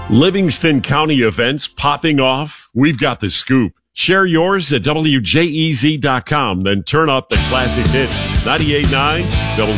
Livingston County events popping off? We've got the scoop. Share yours at WJEZ.com, then turn up the classic hits. 98.9